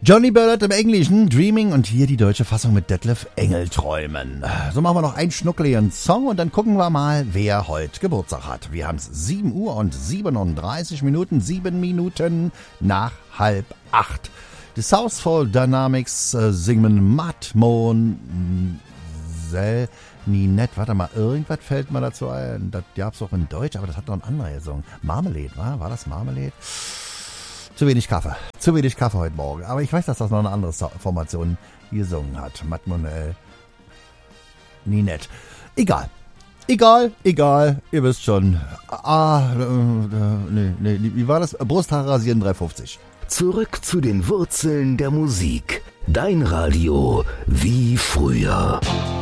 Johnny Ballard im Englischen, Dreaming, und hier die deutsche Fassung mit Detlef Engelträumen. So machen wir noch einen schnuckeligen Song und dann gucken wir mal, wer heute Geburtstag hat. Wir haben es 7 Uhr und 37 Minuten, 7 Minuten nach 7:30. Die Southfall Dynamics singen Matt Moon Ninette. Warte mal, irgendwas fällt mir dazu ein. Das gab's auch in Deutsch, aber das hat noch ein anderer gesungen. Marmalade, war das Marmalade? Zu wenig Kaffee heute Morgen. Aber ich weiß, dass das noch eine andere Formation gesungen hat. Mademoiselle Ninette. Egal. Ihr wisst schon. Wie war das? Brusthaare rasieren 3,50. Zurück zu den Wurzeln der Musik. Dein Radio wie früher.